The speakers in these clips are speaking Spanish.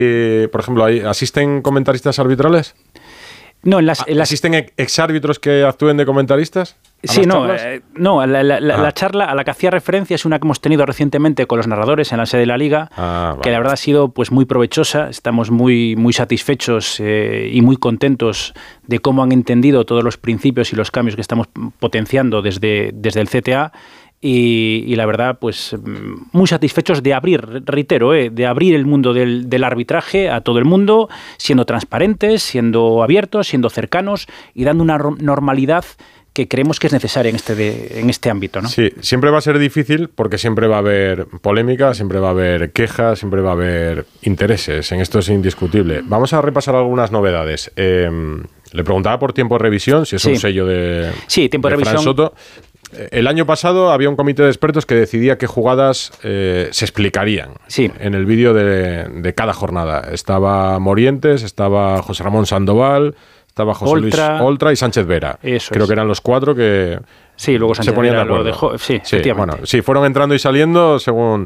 por ejemplo, ¿asisten comentaristas arbitrales? No, ¿Asisten exárbitros que actúen de comentaristas? Sí, la charla a la que hacía referencia es una que hemos tenido recientemente con los narradores en la sede de la Liga, que la verdad ha sido pues muy provechosa. Estamos muy, muy satisfechos y muy contentos de cómo han entendido todos los principios y los cambios que estamos potenciando desde el CTA. Y la verdad, pues muy satisfechos de abrir, reitero, de abrir el mundo del arbitraje a todo el mundo, siendo transparentes, siendo abiertos, siendo cercanos y dando una normalidad que creemos que es necesaria en este ámbito, ¿no? Sí, siempre va a ser difícil porque siempre va a haber polémica, siempre va a haber quejas, siempre va a haber intereses. En esto es indiscutible. Vamos a repasar algunas novedades. Le preguntaba por tiempo de revisión, si es un sello de tiempo de revisión. Fran Soto. El año pasado había un comité de expertos que decidía qué jugadas se explicarían en el vídeo de cada jornada. Estaba Morientes, estaba José Ramón Sandoval, estaba José Luis Oltra y Sánchez Vera. Creo que eran los cuatro que luego Sánchez se ponían Vera de acuerdo. Lo dejó. Bueno, fueron entrando y saliendo según...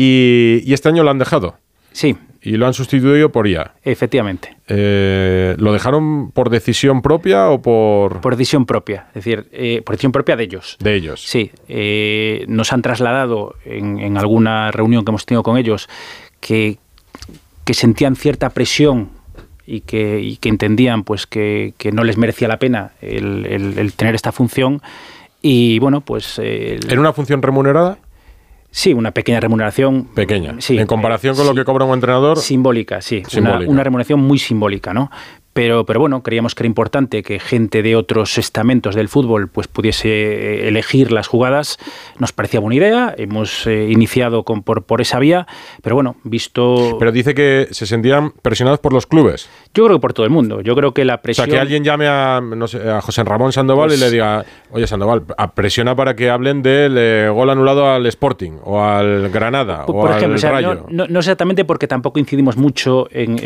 Y este año lo han dejado. Sí. Y lo han sustituido por IA. Efectivamente. ¿Lo dejaron por decisión propia o por...? Por decisión propia, es decir, por decisión propia de ellos. De ellos. Sí. Nos han trasladado en alguna reunión que hemos tenido con ellos que sentían cierta presión y que entendían pues que no les merecía la pena el tener esta función. Y bueno, pues... ¿Era una función remunerada? Sí, una pequeña remuneración. Pequeña. Sí, en comparación con lo que cobra un entrenador. Simbólica, sí. Simbólica. Una remuneración muy simbólica, ¿no? Pero bueno, creíamos que era importante que gente de otros estamentos del fútbol pues pudiese elegir las jugadas. Nos parecía buena idea, hemos iniciado por esa vía, pero bueno, visto... Pero dice que se sentían presionados por los clubes. Yo creo que por todo el mundo. Yo creo que la presión... O sea, que alguien llame a José Ramón Sandoval y le diga, oye Sandoval, presiona para que hablen del gol anulado al Sporting o al Granada o al Rayo. No exactamente, porque tampoco incidimos mucho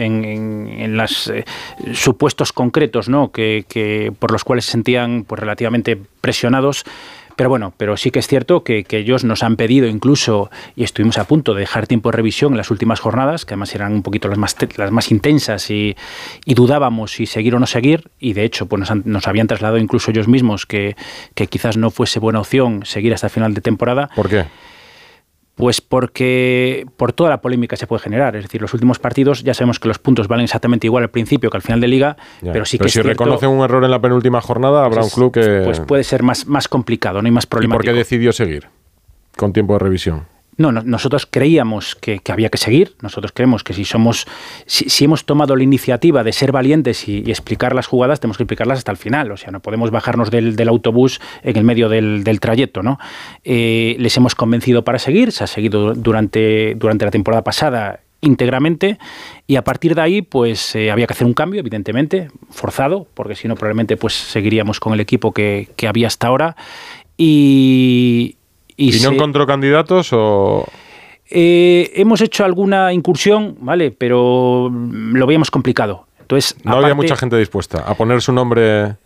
en las... supuestos concretos, ¿no? que por los cuales se sentían pues relativamente presionados, pero sí que es cierto que ellos nos han pedido incluso, y estuvimos a punto de dejar tiempo de revisión en las últimas jornadas, que además eran un poquito las más intensas y dudábamos si seguir o no seguir, y de hecho pues nos habían trasladado incluso ellos mismos que quizás no fuese buena opción seguir hasta el final de temporada. ¿Por qué? Pues porque por toda la polémica se puede generar. Es decir, los últimos partidos ya sabemos que los puntos valen exactamente igual al principio que al final de Liga, pero sí que es cierto, reconocen un error en la penúltima jornada, habrá un club que... Pues puede ser más complicado, no hay más problemático. ¿Y por qué decidió seguir con tiempo de revisión? No, nosotros creíamos que había que seguir. Nosotros creemos que si hemos tomado la iniciativa de ser valientes y explicar las jugadas, tenemos que explicarlas hasta el final. O sea, no podemos bajarnos del autobús en el medio del trayecto, ¿no? Les hemos convencido para seguir. Se ha seguido durante la temporada pasada íntegramente, y a partir de ahí pues había que hacer un cambio, evidentemente, forzado, porque si no probablemente pues seguiríamos con el equipo que había hasta ahora. ¿Y no encontró candidatos o...? Hemos hecho alguna incursión, ¿vale? Pero lo veíamos complicado. Entonces, no había mucha gente dispuesta a poner su nombre...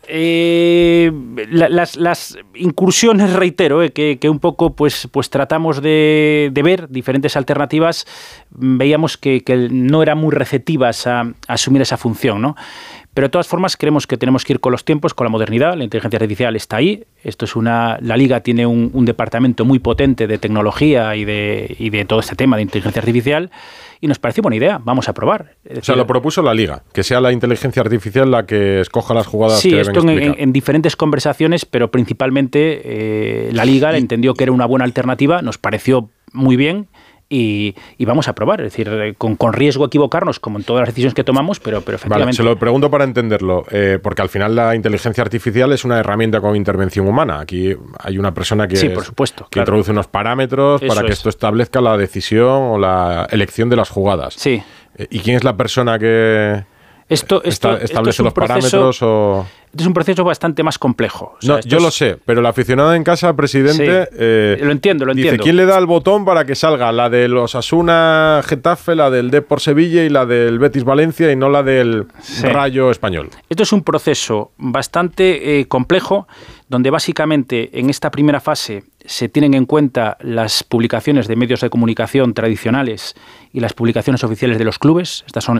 Las incursiones, reitero, que un poco pues tratamos de ver diferentes alternativas, veíamos que no eran muy receptivas a asumir esa función, ¿no? Pero de todas formas creemos que tenemos que ir con los tiempos, con la modernidad. La inteligencia artificial está ahí. La Liga tiene un departamento muy potente de tecnología y de todo este tema de inteligencia artificial, y nos pareció buena idea. Vamos a probar. O sea, lo propuso la Liga, que sea la inteligencia artificial la que escoja las jugadas que deben explicar. Sí, esto en diferentes conversaciones, pero principalmente la Liga entendió que era una buena alternativa, nos pareció muy bien. Y vamos a probar, es decir, con riesgo a equivocarnos, como en todas las decisiones que tomamos, pero efectivamente... Vale, se lo pregunto para entenderlo, porque al final la inteligencia artificial es una herramienta con intervención humana. Aquí hay una persona que, por supuesto, que introduce unos parámetros para que esto establezca la decisión o la elección de las jugadas. Sí. ¿Y quién es la persona que establece los parámetros o... Es un proceso bastante más complejo. O sea, no, yo lo sé, pero el aficionado en casa, presidente, lo entiendo. Dice, ¿quién le da el botón para que salga? La del Osasuna Getafe, la del Depor Sevilla y la del Betis Valencia y no la del Rayo Español. Esto es un proceso bastante complejo, donde básicamente en esta primera fase se tienen en cuenta las publicaciones de medios de comunicación tradicionales y las publicaciones oficiales de los clubes. Estas son